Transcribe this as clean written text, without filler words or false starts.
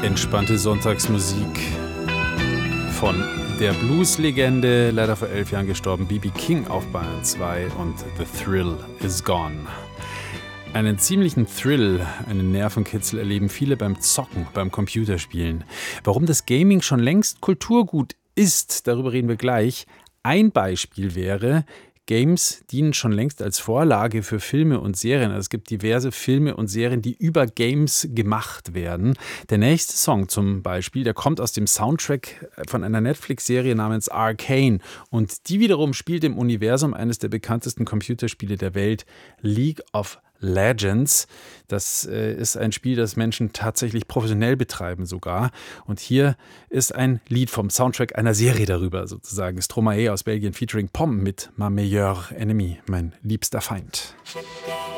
Entspannte Sonntagsmusik von der Blues-Legende, leider vor 11 Jahren gestorben, B.B. King auf Bayern 2 und The Thrill is Gone. Einen ziemlichen Thrill, einen Nervenkitzel erleben viele beim Zocken, beim Computerspielen. Warum das Gaming schon längst Kulturgut ist, darüber reden wir gleich. Ein Beispiel wäre: Games dienen schon längst als Vorlage für Filme und Serien. Also es gibt diverse Filme und Serien, die über Games gemacht werden. Der nächste Song zum Beispiel, der kommt aus dem Soundtrack von einer Netflix-Serie namens Arcane. Und die wiederum spielt im Universum eines der bekanntesten Computerspiele der Welt, League of Legends. Das ist ein Spiel, das Menschen tatsächlich professionell betreiben sogar. Und hier ist ein Lied vom Soundtrack einer Serie darüber, sozusagen. Stromae aus Belgien featuring Pomm mit Ma Meilleure Ennemie, mein liebster Feind.